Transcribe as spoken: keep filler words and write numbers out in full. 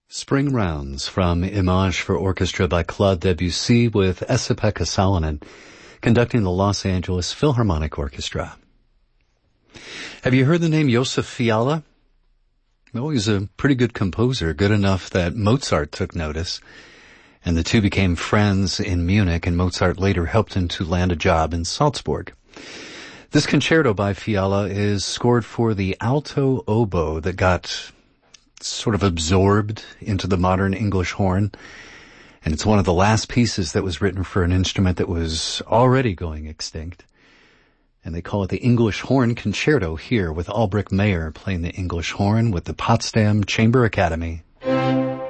Spring Rounds from Image for Orchestra by Claude Debussy with Esa-Pekka Salonen conducting the Los Angeles Philharmonic Orchestra. Have you heard the name Josef Fiala? Well, he's a pretty good composer, good enough that Mozart took notice, and the two became friends in Munich, and Mozart later helped him to land a job in Salzburg. This concerto by Fiala is scored for the alto oboe that got sort of absorbed into the modern English horn, and it's one of the last pieces that was written for an instrument that was already going extinct. And they call it the English Horn Concerto here with Albrecht Meyer playing the English horn with the Potsdam Chamber Academy.